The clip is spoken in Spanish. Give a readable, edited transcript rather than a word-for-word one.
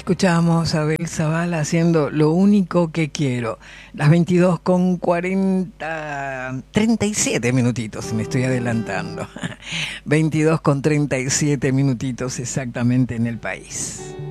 Escuchamos a Abel Zavala haciendo Lo único que quiero. Las 22 con 37 minutitos, me estoy adelantando. 22 con 37 minutitos exactamente en el país.